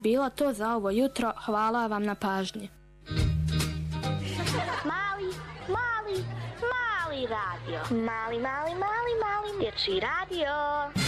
Bilo to za ovo jutro, hvala vam na pažnji. Mali radio. Mali dječji radio.